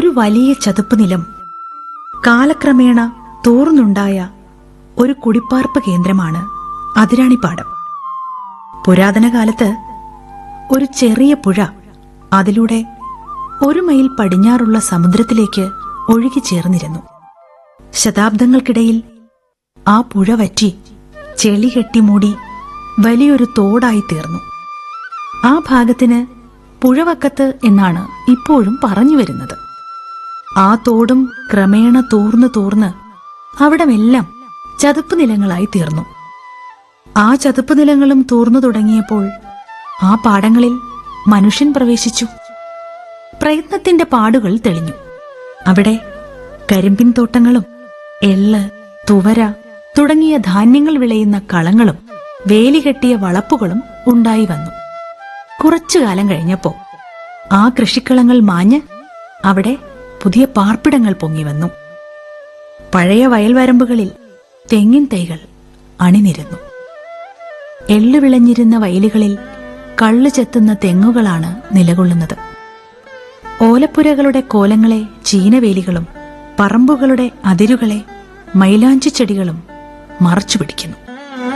ഒരു വലിയ ചതുപ്പ് നിലം, കാലക്രമേണ തോർന്നുണ്ടായ ഒരു കുടിപ്പാർപ്പ് കേന്ദ്രമാണ് അതിരാണിപ്പാടം. പുരാതന കാലത്ത് ഒരു ചെറിയ പുഴ അതിലൂടെ 1 മൈൽ പടിഞ്ഞാറുള്ള സമുദ്രത്തിലേക്ക് ഒഴുകിച്ചേർന്നിരുന്നു. ശതാബ്ദങ്ങൾക്കിടയിൽ ആ പുഴ വറ്റി ചെളി കെട്ടിമൂടി വലിയൊരു തോടായി തീർന്നു. ആ ഭാഗത്തിന് പുഴവക്കത്ത് എന്നാണ് ഇപ്പോഴും പറഞ്ഞു വരുന്നത്. ആ തോടും ക്രമേണ തോർന്ന് അവിടമെല്ലാം ചതുപ്പ് നിലങ്ങളായി തീർന്നു. ആ ചതുപ്പ് നിലങ്ങളും തോർന്നു തുടങ്ങിയപ്പോൾ ആ പാടങ്ങളിൽ മനുഷ്യൻ പ്രവേശിച്ചു. പ്രയത്നത്തിന്റെ പാടുകൾ തെളിഞ്ഞു. അവിടെ കരിമ്പിൻ തോട്ടങ്ങളും എള്ള്, തുവര തുടങ്ങിയ ധാന്യങ്ങൾ വിളയുന്ന കളങ്ങളും വേലികെട്ടിയ വളപ്പുകളും ഉണ്ടായി വന്നു. കുറച്ചുകാലം കഴിഞ്ഞപ്പോ ആ കൃഷിക്കളങ്ങൾ മാഞ്ഞ് അവിടെ പുതിയ പാർപ്പിടങ്ങൾ പൊങ്ങി വന്നു. പഴയ വയൽവരമ്പുകളിൽ തെങ്ങിൻ തൈകൾ അണിനിരന്നു. എള്ളു വിളഞ്ഞിരുന്ന വയലുകളിൽ കള്ളു ചെത്തുന്ന തെങ്ങുകളാണ് നിലകൊള്ളുന്നത്. ഓലപ്പുരകളുടെ കോലങ്ങളെ ചീനവേലികളും പറമ്പുകളുടെ അതിരുകളെ മൈലാഞ്ചി ചെടികളും മറച്ചുപിടിക്കുന്നു.